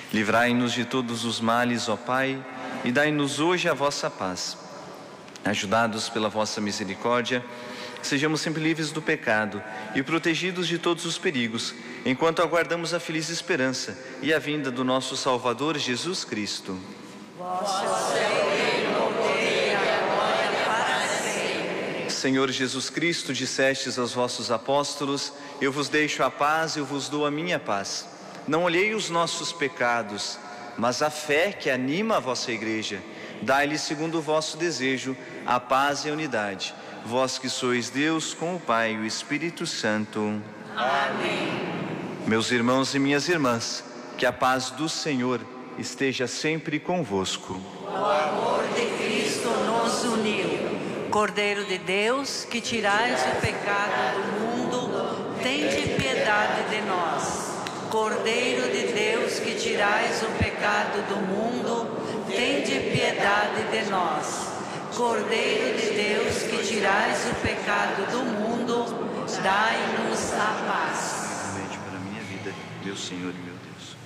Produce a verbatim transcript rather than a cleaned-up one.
Livrai-nos de todos os males, ó Pai, e dai-nos hoje a vossa paz. Ajudados pela vossa misericórdia, sejamos sempre livres do pecado e protegidos de todos os perigos, enquanto aguardamos a feliz esperança e a vinda do nosso Salvador Jesus Cristo. Vosso é o reino, o poder e a glória para sempre. Senhor Jesus Cristo, dissestes aos vossos apóstolos: eu vos deixo a paz, eu vos dou a minha paz. Não olhei os nossos pecados, mas a fé que anima a vossa igreja. Dai-lhe, segundo o vosso desejo, a paz e a unidade. Vós que sois Deus, com o Pai e o Espírito Santo. Amém. Meus irmãos e minhas irmãs, que a paz do Senhor esteja sempre convosco. O amor de Cristo nos uniu. Cordeiro de Deus, que tirais o pecado do mundo, tende piedade de nós. Cordeiro de Deus, que tirais o pecado do mundo, tende piedade de nós. Cordeiro de Deus, que tirais o pecado do mundo, dai-nos a paz. Para a minha vida, meu Senhor e meu Deus.